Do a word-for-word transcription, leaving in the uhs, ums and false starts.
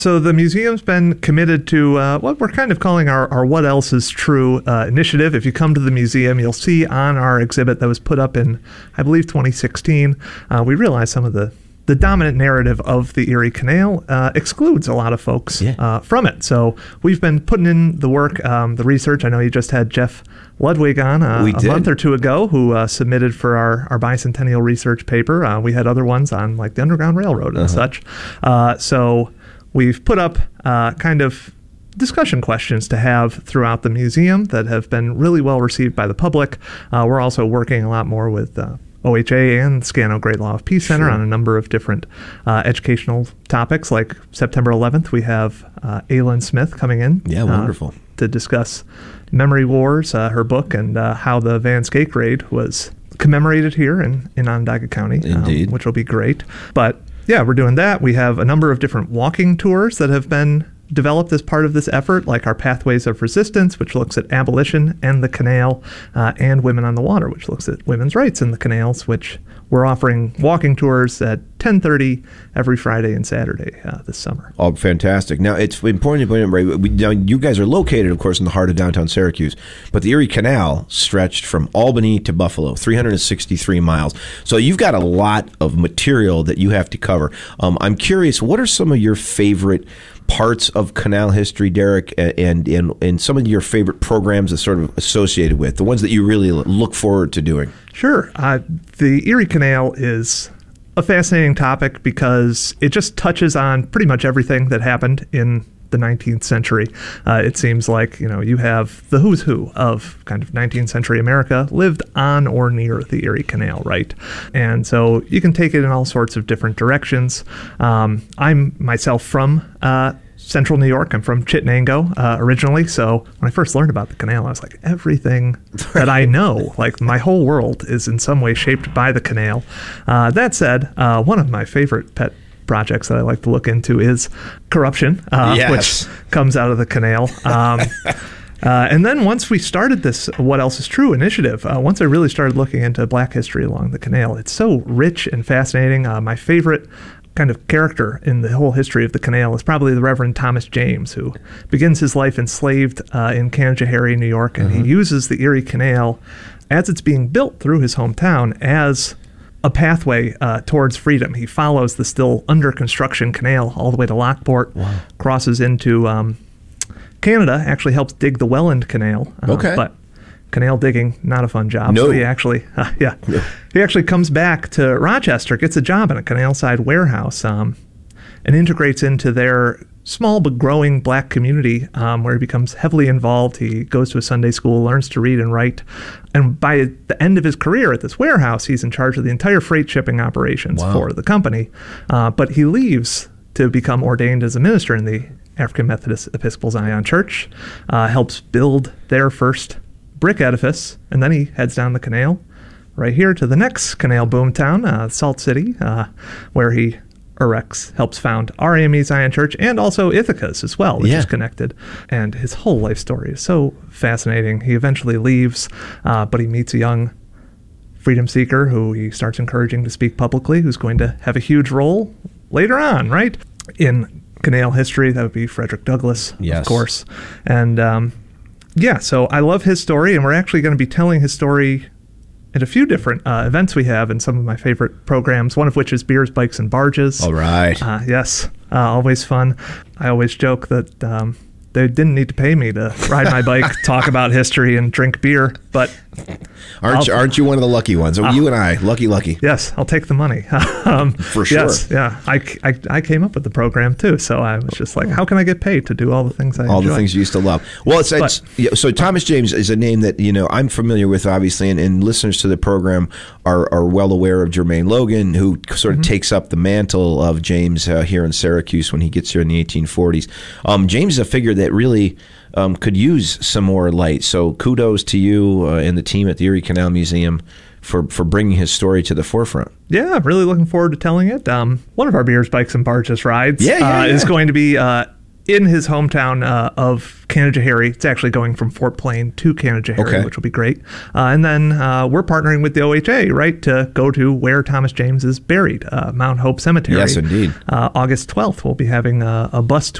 So the museum's been committed to uh, what we're kind of calling our, our What Else is True uh, initiative. If you come to the museum, you'll see on our exhibit that was put up in, I believe, twenty sixteen, uh, we realized some of the the dominant narrative of the Erie Canal uh, excludes a lot of folks yeah. uh, from it. So we've been putting in the work, um, the research. I know you just had Jeff Ludwig on uh, a month or two ago who uh, submitted for our, our bicentennial research paper. Uh, we had other ones on like the Underground Railroad and uh-huh. such. Uh, so we've put up uh, kind of discussion questions to have throughout the museum that have been really well received by the public. Uh, we're also working a lot more with uh, O H A and Scano Great Law of Peace Center sure. on a number of different uh, educational topics. Like September eleventh, we have uh, Aylin Smith coming in. Yeah, wonderful. Uh, to discuss Memory Wars, uh, her book, and uh, how the Van Skake raid was commemorated here in, in Onondaga County, Indeed. Um, which will be great. But yeah, we're doing that. We have a number of different walking tours that have been developed as part of this effort, like our Pathways of Resistance, which looks at abolition and the canal, uh, and Women on the Water, which looks at women's rights in the canals, which we're offering walking tours at ten thirty every Friday and Saturday uh, this summer. Oh, fantastic. Now, it's important to point out, Ray, we, now, you guys are located, of course, in the heart of downtown Syracuse, but the Erie Canal stretched from Albany to Buffalo, three hundred sixty-three miles. So you've got a lot of material that you have to cover. Um, I'm curious, what are some of your favorite parts of canal history, Derek, and, and and some of your favorite programs that sort of associated with, the ones that you really look forward to doing? Sure. Uh, the Erie Canal is a fascinating topic because it just touches on pretty much everything that happened in the nineteenth century. Uh, it seems like, you know, you have the who's who of kind of nineteenth century America lived on or near the Erie Canal, right? And so you can take it in all sorts of different directions. Um, I'm myself from uh, Central New York. I'm from Chittenango uh, originally. So when I first learned about the canal, I was like, everything that I know, like my whole world is in some way shaped by the canal. Uh, that said, uh, one of my favorite pet projects that I like to look into is corruption, uh, yes. which comes out of the canal. Um, uh, and then once we started this What Else is True initiative, uh, once I really started looking into Black history along the canal, it's so rich and fascinating. Uh, my favorite kind of character in the whole history of the canal is probably the Reverend Thomas James, who begins his life enslaved uh, in Canajoharie, New York, and mm-hmm. he uses the Erie Canal as it's being built through his hometown as a pathway uh, towards freedom. He follows the still under construction canal all the way to Lockport, wow. crosses into um, Canada, actually helps dig the Welland Canal. Uh, okay. But canal digging, not a fun job. No. So he actually, uh, yeah, no. he actually comes back to Rochester, gets a job in a canal side warehouse, um, and integrates into their small but growing Black community, um, where he becomes heavily involved. He goes to a Sunday school, learns to read and write, and by the end of his career at this warehouse, he's in charge of the entire freight shipping operations wow. for the company. Uh, but he leaves to become ordained as a minister in the African Methodist Episcopal Zion Church, uh, helps build their first brick edifice, and then he heads down the canal right here to the next canal boomtown, uh, Salt City, uh, where he erects, helps found R A M E Zion Church, and also Ithaca's as well, which yeah. is connected. And his whole life story is so fascinating. He eventually leaves, uh, but he meets a young freedom seeker who he starts encouraging to speak publicly, who's going to have a huge role later on, right? In canal history, that would be Frederick Douglass, yes. of course. And um, yeah, so I love his story, and we're actually going to be telling his story at a few different uh, events we have in some of my favorite programs, one of which is Beers, Bikes, and Barges. All right. Uh, yes, uh, always fun. I always joke that um, they didn't need to pay me to ride my bike, talk about history, and drink beer, but... Aren't you, aren't you one of the lucky ones? Oh, uh, you and I, lucky, lucky. Yes, I'll take the money. um, For sure. Yes, yeah. I, I, I came up with the program, too, so I was just like, how can I get paid to do all the things I all enjoy? the things you used to love. Well, it's, but, it's yeah, so Thomas James is a name that, you know, I'm familiar with, obviously, and, and listeners to the program are, are well aware of Jermaine Logan, who sort of mm-hmm. takes up the mantle of James uh, here in Syracuse when he gets here in the eighteen forties. Um, James is a figure that really... Um, could use some more light. So kudos to you uh, and the team at the Erie Canal Museum for, for bringing his story to the forefront. Yeah, really looking forward to telling it. Um, one of our Beers, Bikes, and Barges rides yeah, yeah, uh, yeah. is going to be uh, in his hometown uh, of Canajoharie. It's actually going from Fort Plain to Canajoharie, Okay. which will be great. Uh, and then uh, we're partnering with the O H A, right, to go to where Thomas James is buried, uh, Mount Hope Cemetery. Yes, indeed. Uh, August twelfth, we'll be having a, a bus tour